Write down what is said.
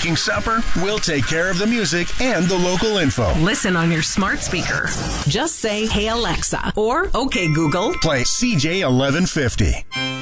making supper, we'll take care of the music and the local info. Listen on your smart speaker. Just say, "Hey Alexa," or "Okay Google." Play CJ 1150.